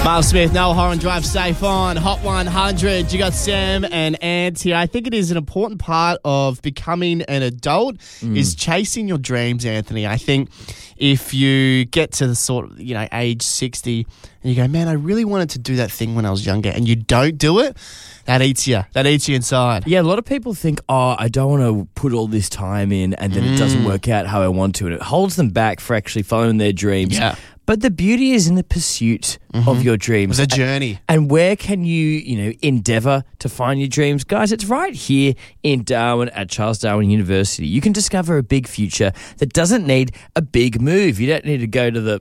Miles Smith, Noah Horan, drive safe on Hot 100. You got Sam and Ant here. I think it is an important part of becoming an adult is chasing your dreams, Anthony. I think if you get to the sort of, age 60 and you go, man, I really wanted to do that thing when I was younger, and you don't do it, that eats you. That eats you inside. Yeah, a lot of people think, I don't want to put all this time in and then it doesn't work out how I want to. And it holds them back for actually following their dreams. Yeah. But the beauty is in the pursuit of your dreams. It's a journey. And where can you, endeavour to find your dreams? Guys, it's right here in Darwin at Charles Darwin University. You can discover a big future that doesn't need a big move. You don't need to go to the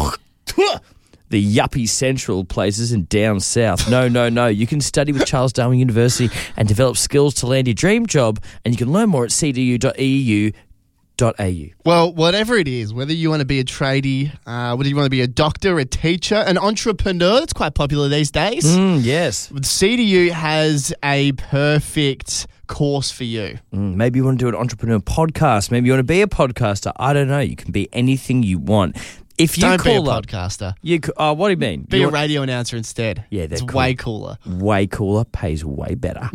yuppie central places and down south. No. You can study with Charles Darwin University and develop skills to land your dream job. And you can learn more at cdu.edu.au. Well, whatever it is, whether you want to be a tradie, whether you want to be a doctor, a teacher, an entrepreneur, that's quite popular these days. Yes. CDU has a perfect course for you. Maybe you want to do an entrepreneur podcast. Maybe you want to be a podcaster. I don't know. You can be anything you want. If you Don't be a call up, podcaster. what do you mean? Be a radio announcer instead. Yeah, it's cool. way cooler. Way cooler, pays way better.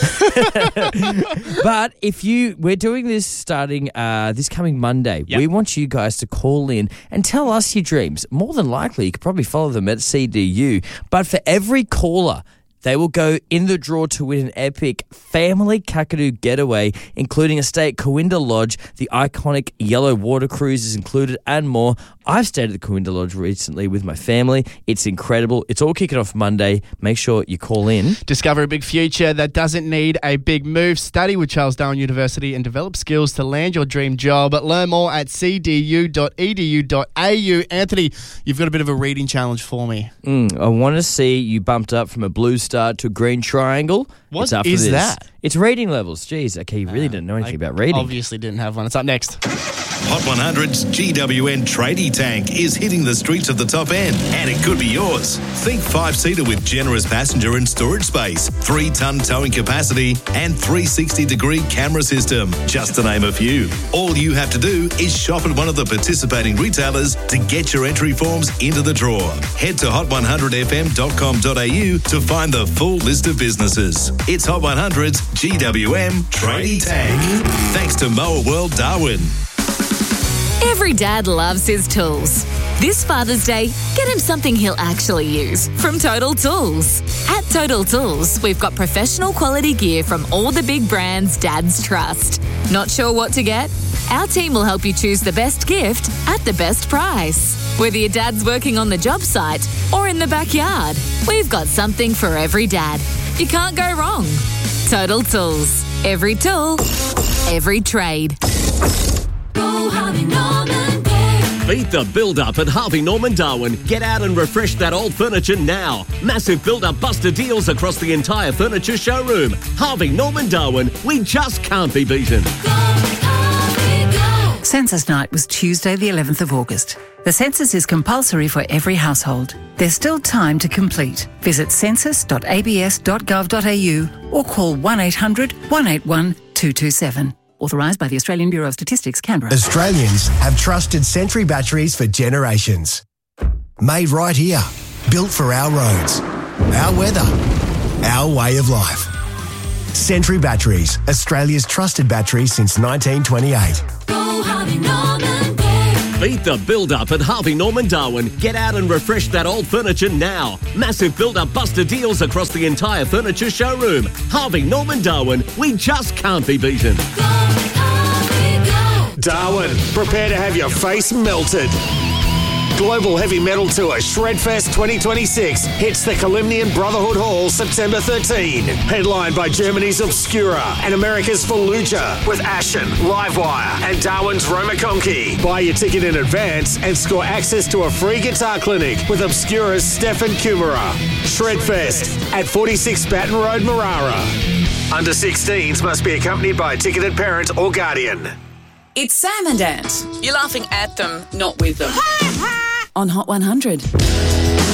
But we're doing this starting this coming Monday. Yep. We want you guys to call in and tell us your dreams. More than likely, you could probably follow them at CDU. But for every caller, they will go in the draw to win an epic family Kakadu getaway, including a stay at Corinda Lodge. The iconic yellow water cruise is included and more. I've stayed at the Corinda Lodge recently with my family. It's incredible. It's all kicking off Monday. Make sure you call in. Discover a big future that doesn't need a big move. Study with Charles Darwin University and develop skills to land your dream job. Learn more at cdu.edu.au. Anthony, you've got a bit of a reading challenge for me. I want to see you bumped up from a blue star to a green triangle. What it's after is this. that? It's reading levels. Jeez, okay, you really didn't know anything about reading. Obviously didn't have one. It's up next. Hot 100's GWN Tradie Tank is hitting the streets of the top end, and it could be yours. Think 5-seater with generous passenger and storage space, 3-ton towing capacity, and 360-degree camera system, just to name a few. All you have to do is shop at one of the participating retailers to get your entry forms into the draw. Head to hot100fm.com.au to find the full list of businesses. It's Hot 100's GWM Tradie Tank. Thanks to Mower World Darwin. Every dad loves his tools. This Father's Day, get him something he'll actually use from Total Tools. At Total Tools, we've got professional quality gear from all the big brands dads trust. Not sure what to get? Our team will help you choose the best gift at the best price. Whether your dad's working on the job site or in the backyard, we've got something for every dad. You can't go wrong. Total Tools. Every tool, every trade. Go Harvey Norman, go. Beat the build-up at Harvey Norman Darwin. Get out and refresh that old furniture now. Massive build-up buster deals across the entire furniture showroom. Harvey Norman Darwin, we just can't be beaten. Go Harvey, go. Census night was Tuesday the 11th of August. The census is compulsory for every household. There's still time to complete. Visit census.abs.gov.au or call 1800 181 227. Authorised by the Australian Bureau of Statistics, Canberra. Australians have trusted Sentry batteries for generations. Made right here. Built for our roads, our weather, our way of life. Sentry Batteries, Australia's trusted battery since 1928. Go Harvey Norman, go. Beat the build-up at Harvey Norman Darwin. Get out and refresh that old furniture now. Massive build-up buster deals across the entire furniture showroom. Harvey Norman Darwin, we just can't be beaten. Go Harvey, go. Darwin, prepare to have your face melted. Global Heavy Metal Tour Shredfest 2026 hits the Kalimnian Brotherhood Hall September 13. Headlined by Germany's Obscura and America's Fallujah with Ashen, Livewire and Darwin's Roma Conky. Buy your ticket in advance and score access to a free guitar clinic with Obscura's Stefan Kumara. Shredfest at 46 Baton Road, Marara. Under 16s must be accompanied by a ticketed parent or guardian. It's Sam and Ant. You're laughing at them, not with them. On Hot 100.